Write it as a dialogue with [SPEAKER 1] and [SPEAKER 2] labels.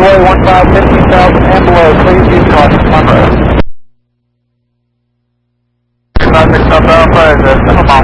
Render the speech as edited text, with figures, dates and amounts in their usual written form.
[SPEAKER 1] runway 15,000 and below, please use caution on road. Traffic South Alpha is a 7 mile